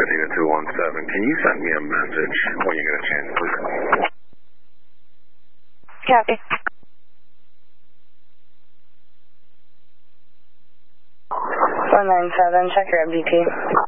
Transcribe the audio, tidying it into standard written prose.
heading to 217. Can you send me a message when you get a chance, please? Copy. 197, check your MDT.